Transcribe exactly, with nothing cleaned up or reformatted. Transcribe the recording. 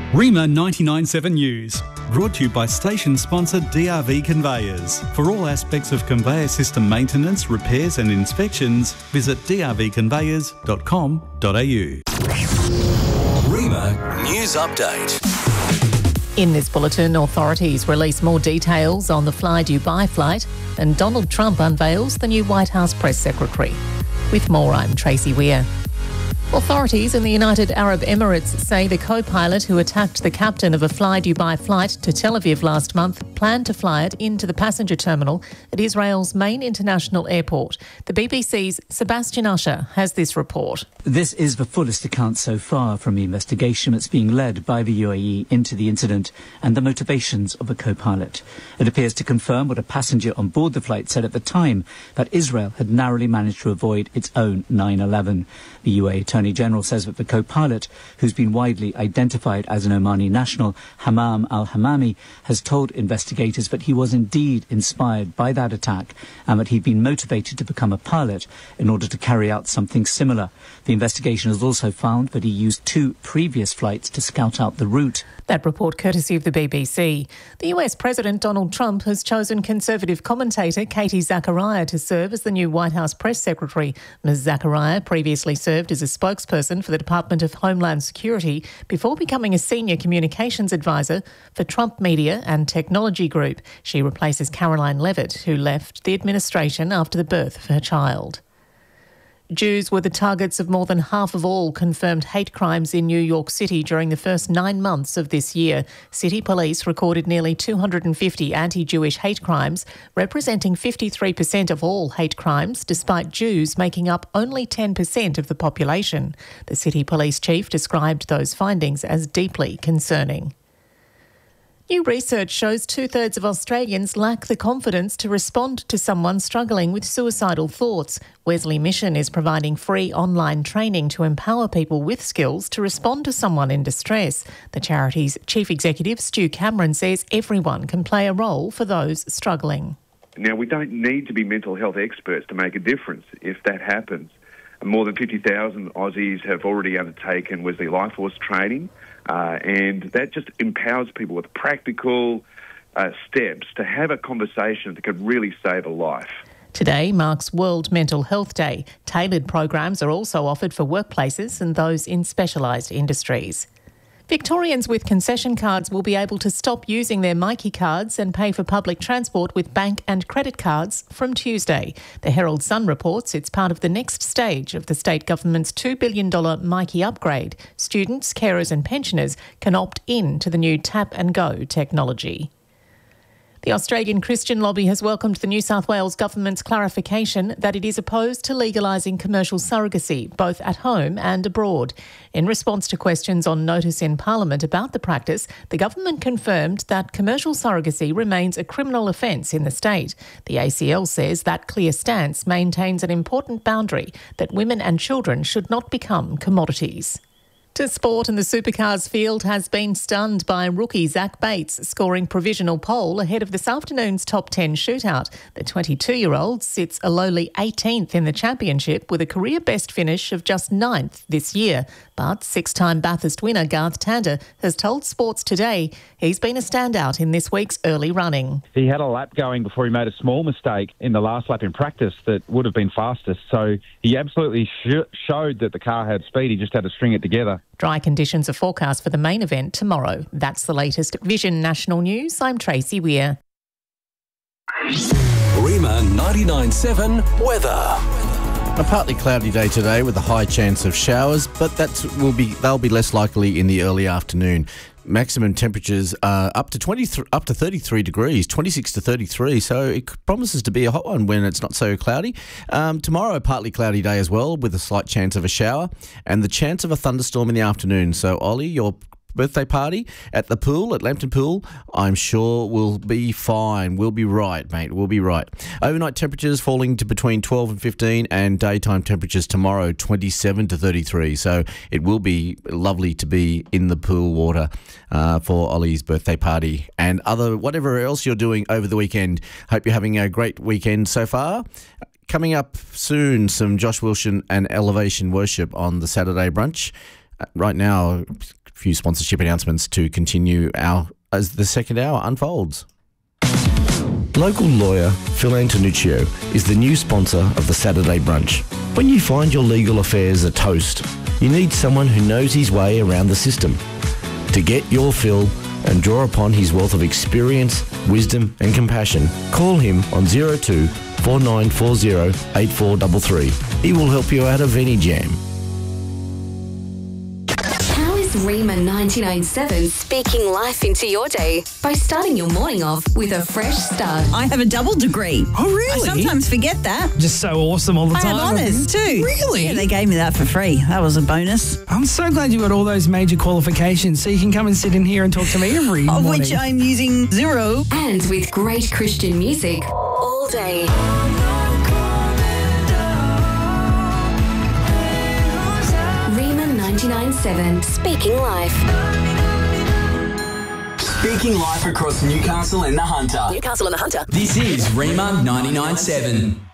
Rima ninety-nine point seven News, brought to you by station sponsor D R V Conveyors. For all aspects of conveyor system maintenance, repairs and inspections, visit d r v conveyors dot com dot a u. Rima News Update. In this bulletin, authorities release more details on the Fly Dubai flight, and Donald Trump unveils the new White House press secretary. With more, I'm Tracy Weir. Authorities in the United Arab Emirates say the co-pilot who attacked the captain of a Fly Dubai flight to Tel Aviv last month planned to fly it into the passenger terminal at Israel's main international airport. The B B C's Sebastian Usher has this report. This is the fullest account so far from the investigation that's being led by the U A E into the incident and the motivations of the co-pilot. It appears to confirm what a passenger on board the flight said at the time, that Israel had narrowly managed to avoid its own nine eleven. The U A E Attorney General says that the co-pilot, who's been widely identified as an Omani national, Hammam al-Hammami, has told investigators that he was indeed inspired by that attack and that he'd been motivated to become a pilot in order to carry out something similar. The investigation has also found that he used two previous flights to scout out the route. That report courtesy of the B B C. The U S President Donald Trump has chosen Conservative commentator Katie Zachariah to serve as the new White House press secretary. Miz Zachariah previously served as a spokesperson for the Department of Homeland Security before becoming a senior communications advisor for Trump Media and Technology Group. She replaces Caroline Levitt, who left the administration after the birth of her child. Jews were the targets of more than half of all confirmed hate crimes in New York City during the first nine months of this year. City police recorded nearly two hundred fifty anti-Jewish hate crimes, representing fifty-three percent of all hate crimes, despite Jews making up only ten percent of the population. The city police chief described those findings as deeply concerning. New research shows two-thirds of Australians lack the confidence to respond to someone struggling with suicidal thoughts. Wesley Mission is providing free online training to empower people with skills to respond to someone in distress. The charity's chief executive, Stu Cameron, says everyone can play a role for those struggling. Now, we don't need to be mental health experts to make a difference if that happens. More than fifty thousand Aussies have already undertaken Wesley Life Force training, uh, and that just empowers people with practical uh, steps to have a conversation that could really save a life. Today marks World Mental Health Day. Tailored programs are also offered for workplaces and those in specialised industries. Victorians with concession cards will be able to stop using their Myki cards and pay for public transport with bank and credit cards from Tuesday. The Herald Sun reports it's part of the next stage of the state government's two billion dollars Myki upgrade. Students, carers and pensioners can opt in to the new tap and go technology. The Australian Christian Lobby has welcomed the New South Wales government's clarification that it is opposed to legalising commercial surrogacy, both at home and abroad. In response to questions on notice in Parliament about the practice, the government confirmed that commercial surrogacy remains a criminal offence in the state. The A C L says that clear stance maintains an important boundary that women and children should not become commodities. To sport, and the Supercars field has been stunned by rookie Zach Bates scoring provisional pole ahead of this afternoon's top ten shootout. The twenty-two-year-old sits a lowly eighteenth in the championship with a career best finish of just ninth this year. But six-time Bathurst winner Garth Tander has told Sports Today he's been a standout in this week's early running. He had a lap going before he made a small mistake in the last lap in practice that would have been fastest. So he absolutely sh- showed that the car had speed. He just had to string it together. Dry conditions are forecast for the main event tomorrow. That's the latest Vision National News. I'm Tracy Weir. Rima ninety-nine point seven weather. A partly cloudy day today with a high chance of showers, but that will be they'll be less likely in the early afternoon. Maximum temperatures are up to twenty up to thirty-three degrees, twenty-six to thirty-three. So it promises to be a hot one when it's not so cloudy. Um, tomorrow, a partly cloudy day as well, with a slight chance of a shower and the chance of a thunderstorm in the afternoon. So Ollie, your birthday party at the pool, at Lambton Pool, I'm sure will be fine. We'll be right, mate. We'll be right. Overnight temperatures falling to between twelve and fifteen, and daytime temperatures tomorrow twenty-seven to thirty-three. So it will be lovely to be in the pool water uh, for Ollie's birthday party and other whatever else you're doing over the weekend. Hope you're having a great weekend so far. Coming up soon, some Josh Wilson and Elevation Worship on the Saturday brunch. Right now, few sponsorship announcements to continue our as the second hour unfolds. Local lawyer Phil Antonuccio is the new sponsor of the Saturday Brunch. When you find your legal affairs are toast, you need someone who knows his way around the system. To get your Phil and draw upon his wealth of experience, wisdom and compassion, call him on zero two four nine four zero eight four three three. He will help you out of any jam. How is Rima ninety-nine point seven speaking life into your day by starting your morning off with a fresh start? I have a double degree. Oh, really? I sometimes forget that. Just so awesome all the I time. have honours too. Really? Yeah, they gave me that for free. That was a bonus. I'm so glad you got all those major qualifications so you can come and sit in here and talk to me every Of morning. which I'm using zero. And with great Christian music all day. Rima ninety-nine point seven, speaking life. Speaking life across Newcastle and the Hunter. Newcastle and the Hunter. This is Rima ninety-nine point seven.